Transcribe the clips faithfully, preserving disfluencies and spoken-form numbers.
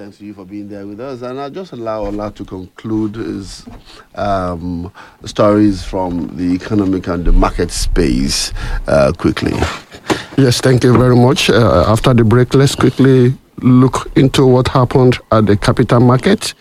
thanks to you for being there with us. And I'll just allow Ola to conclude his um, stories from the economic and the market space uh, quickly. Yes, thank you very much. Uh, after the break, let's quickly look into what happened at the capital market.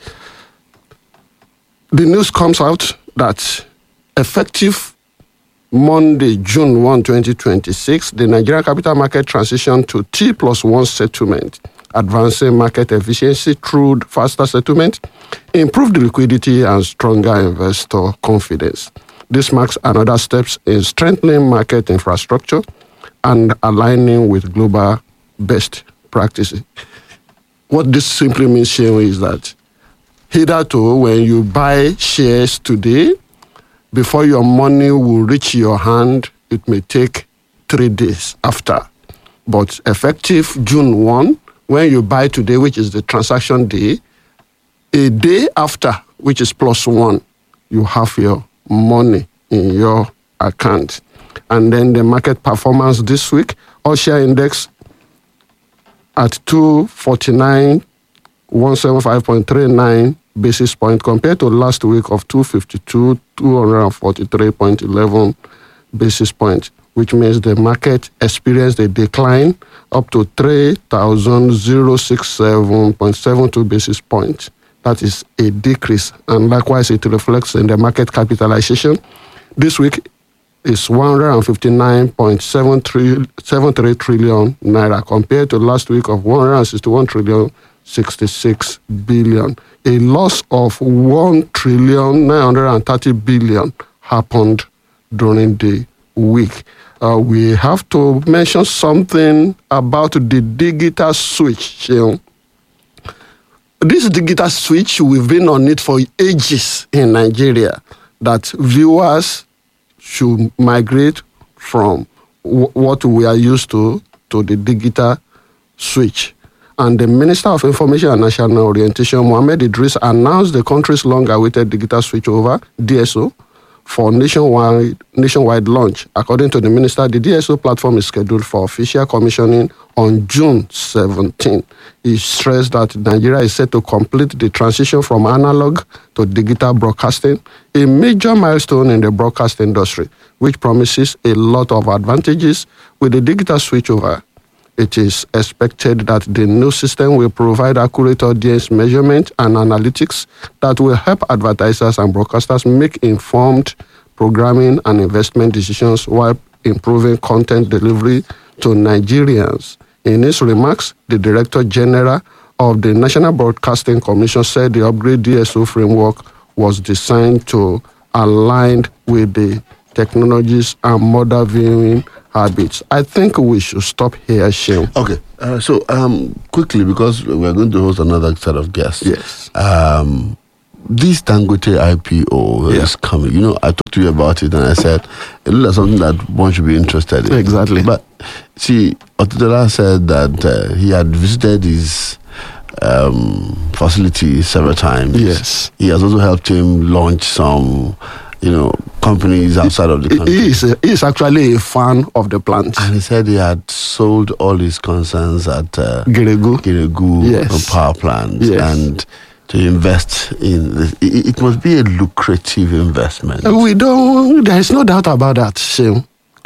The news comes out that effective Monday, June first, twenty twenty-six, the Nigerian capital market transitioned to T plus one settlement, advancing market efficiency through faster settlement, improved liquidity, and stronger investor confidence. This marks another step in strengthening market infrastructure and aligning with global best practices. What this simply means here is that hitherto, when you buy shares today, before your money will reach your hand, it may take three days after. But effective June first, when you buy today, which is the transaction day, a day after, which is plus one, you have your money in your account. And then the market performance this week, all share index at two forty-nine, one seventy-five point three nine basis point compared to last week of two fifty-two, two forty-three point one one basis point, which means the market experienced a decline up to three thousand sixty-seven point seven two basis points. That is a decrease, and likewise it reflects in the market capitalization. This week is one hundred fifty-nine point seven three trillion naira compared to last week of one hundred sixty-one trillion sixty-six billion. A loss of one trillion nine hundred thirty billion happened during the week. Uh, we have to mention something about the digital switch. You know. This digital switch, we've been on it for ages in Nigeria, that viewers should migrate from w- what we are used to to the digital switch. And the Minister of Information and National Orientation, Mohammed Idris, announced the country's long-awaited digital switchover, D S O, for nationwide nationwide launch. According to the minister, the D S O platform is scheduled for official commissioning on June seventeenth. He stressed that Nigeria is set to complete the transition from analog to digital broadcasting, a major milestone in the broadcast industry, which promises a lot of advantages. With the digital switchover, it is expected that the new system will provide accurate audience measurement and analytics that will help advertisers and broadcasters make informed programming and investment decisions while improving content delivery to Nigerians. In his remarks, the Director General of the National Broadcasting Commission said the upgrade D S O framework was designed to align with the technologies and modern viewing habits. I think we should stop here, Shem. Okay, uh, so um, quickly, because we're going to host another set of guests. Yes. Um, this Dangote I P O Yeah. is coming. You know, I talked to you about it and I said, it looks like something that one should be interested in. Exactly. But see, Otedola said that uh, he had visited his um, facility several times. Yes. He has also helped him launch some, you know, companies outside of the country. He is, a, he is actually a fan of the plant. And he said he had sold all his concerns at uh, Geregu. Geregu Yes. power plant Yes. and to invest in this. It, it must be a lucrative investment. We don't, there is no doubt about that, Shem.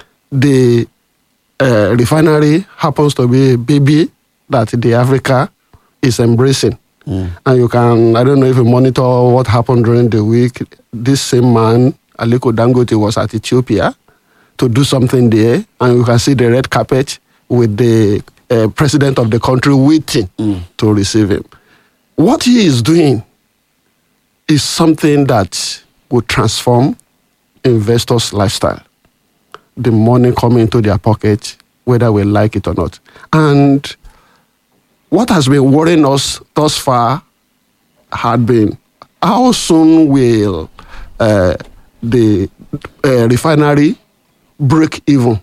The uh, refinery happens to be a baby that the Africa is embracing. Mm. And you can, I don't know if you monitor what happened during the week. This same man, Aliko Dangote, was at Ethiopia to do something there. And you can see the red carpet with the uh, president of the country waiting mm. to receive him. What he is doing is something that will transform investors' lifestyle. The money coming into their pocket, whether we like it or not. And what has been worrying us thus far had been how soon will uh, the uh, refinery break even?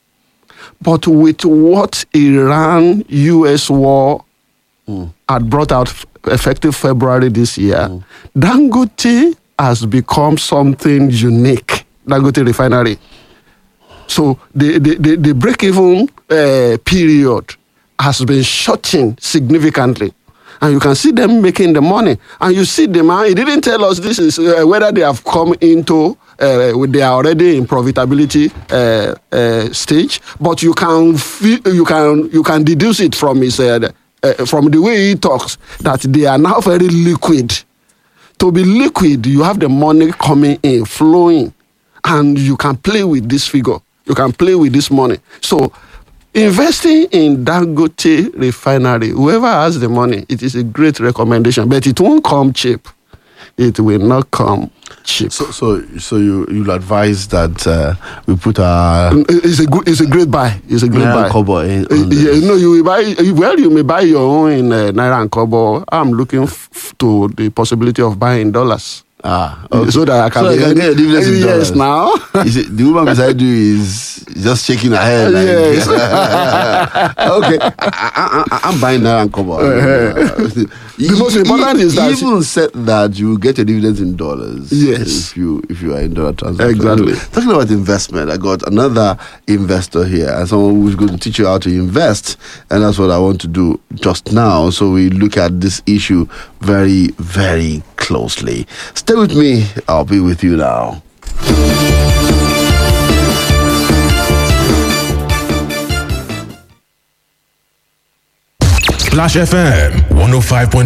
But with what Iran U S war mm. had brought out effective February this year, mm. Dangote has become something unique, Dangote refinery. So the, the, the, the break-even uh, period has been shortened significantly. and you can see them making the money. And you see the man, he didn't tell us this is uh, whether they have come into, uh, they are already in profitability uh, uh, stage, but you can feel, you can you can deduce it from his uh, uh, from the way he talks that they are now very liquid. To be liquid, you have the money coming in, flowing, and you can play with this figure. You can play with this money. So investing in Dangote refinery, whoever has the money, it is a great recommendation, but it won't come cheap. It will not come cheap. So, so, so you you'll advise that uh, we put our it's a good, it's a great buy. It's a great Naira buy. and Kobo in. Uh, yeah, no, you will buy. Well, you may buy your own in uh, Naira and Kobo. I'm looking f- to the possibility of buying dollars. Ah, okay. So that I can, so I can get dividends in yes, dollars. now. You see, the woman beside you is just shaking her head. Like, Yes. okay, I, I, I, I'm buying Naira and Kobo. Uh-huh. The The most important is that- even said that you get your dividends in dollars. Yes. if you if you are in dollar transactions. Exactly. Talking about investment, I got another investor here, and someone who's going to teach you how to invest, and that's what I want to do just now. So we look at this issue very, very closely. Stay with me. I'll be with you now. Splash F M one oh five point